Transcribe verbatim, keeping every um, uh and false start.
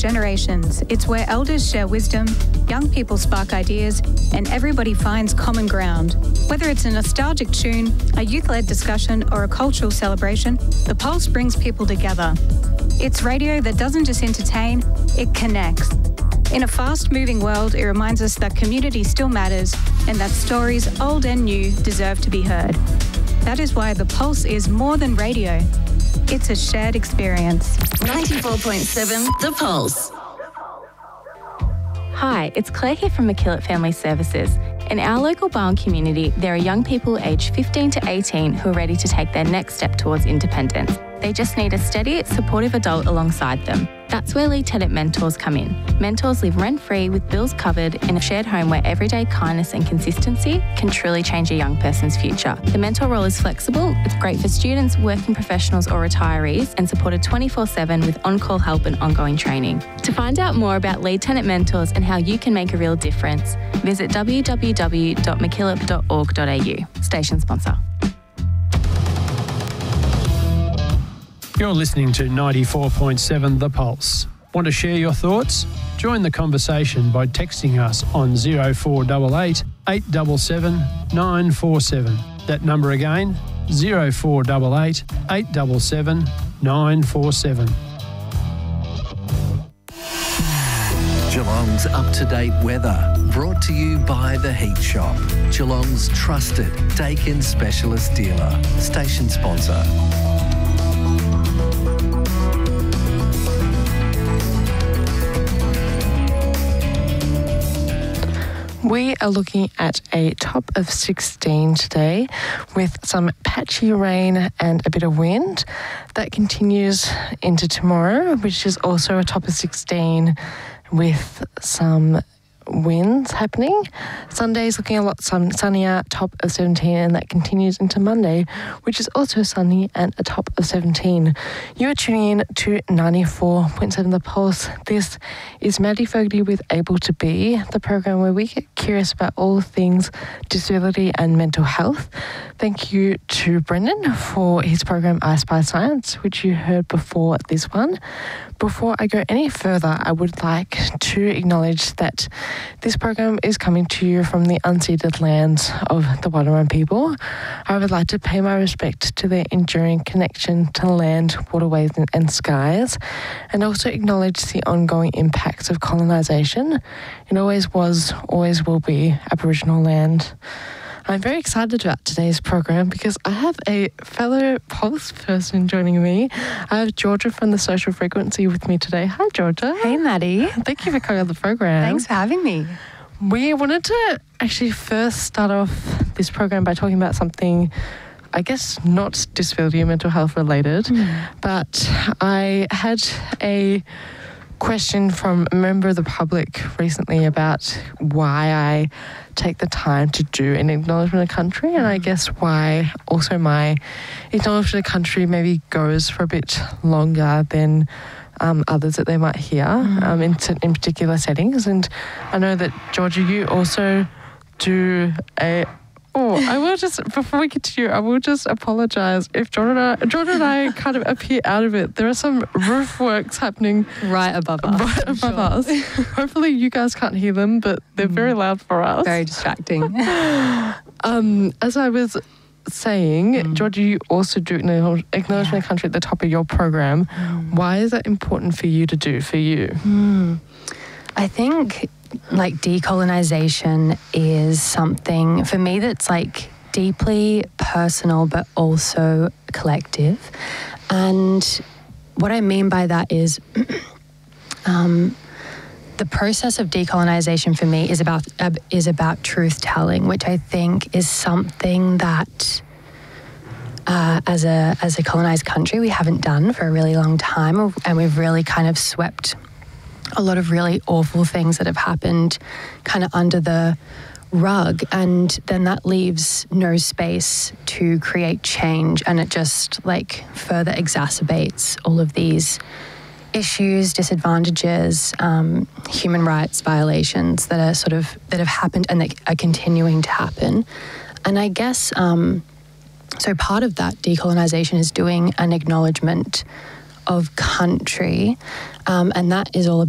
generations. It's where elders share wisdom, young people spark ideas, and everybody finds common ground. Whether it's a nostalgic tune, a youth-led discussion, or a cultural celebration, The Pulse brings people together. It's radio that doesn't just entertain, it connects. In a fast-moving world, it reminds us that community still matters and that stories, old and new, deserve to be heard. That is why The Pulse is more than radio. It's a shared experience. ninety-four point seven The Pulse. Hi, it's Claire here from McKillop Family Services. In our local Barwon community, there are young people aged fifteen to eighteen who are ready to take their next step towards independence. They just need a steady, supportive adult alongside them. That's where Lead Tenant Mentors come in. Mentors live rent-free with bills covered in a shared home where everyday kindness and consistency can truly change a young person's future. The mentor role is flexible. It's great for students, working professionals or retirees and supported twenty-four seven with on-call help and ongoing training. To find out more about Lead Tenant Mentors and how you can make a real difference, visit w w w dot mckillop dot org dot a u. Station sponsor. You're listening to ninety-four point seven The Pulse. Want to share your thoughts? Join the conversation by texting us on zero four eight eight, eight seven seven, nine four seven. That number again, zero four eight eight, eight seven seven, nine four seven. Geelong's up-to-date weather, brought to you by The Heat Shop, Geelong's trusted Dakin specialist dealer. Station sponsor. We are looking at a top of sixteen today with some patchy rain and a bit of wind. That continues into tomorrow, which is also a top of sixteen with some winds happening. Sunday's looking a lot sun- sunnier, top of seventeen, and that continues into Monday, which is also sunny and a top of seventeen. You are tuning in to ninety-four point seven The Pulse. This is Maddie Fogarty with Able to Be, the program where we get curious about all things disability and mental health. Thank you to Brendan for his program I Spy Science, which you heard before this one. Before I go any further, I would like to acknowledge that this program is coming to you from the unceded lands of the Wadawurrung people. I would like to pay my respect to their enduring connection to land, waterways and, and skies, and also acknowledge the ongoing impacts of colonisation. It always was, always will be Aboriginal land. I'm very excited about today's program because I have a fellow Pulse person joining me. I have Georgia from the Social Frequency with me today. Hi, Georgia. Hey, Maddie. Thank you for coming on the program. Thanks for having me. We wanted to actually first start off this program by talking about something, I guess, not disability and mental health related, mm. but I had a question from a member of the public recently about why I take the time to do an acknowledgement of country, and I guess why also my acknowledgement of country maybe goes for a bit longer than um, others that they might hear mm. um, in, in particular settings. And I know that, Georgia, you also do a Oh, I will just, before we continue, I will just apologise if John and I, John and I kind of appear out of it. There are some roof works happening right above us. Right above sure. us. Hopefully you guys can't hear them, but they're mm. very loud for us. Very distracting. um, as I was saying, mm. Georgia, you also do acknowledgement yeah. of country at the top of your program. Mm. Why is that important for you to do, for you? Mm. I think like decolonization is something for me that's like deeply personal but also collective. And what I mean by that is um, the process of decolonization for me is about uh, is about truth telling, which I think is something that uh, as a as a colonized country we haven't done for a really long time, and we've really kind of swept a lot of really awful things that have happened kind of under the rug, and then that leaves no space to create change, and it just like further exacerbates all of these issues, disadvantages, um, human rights violations that are sort of that have happened and that are continuing to happen. And I guess um, so part of that decolonization is doing an acknowledgement of country, um, and that is all about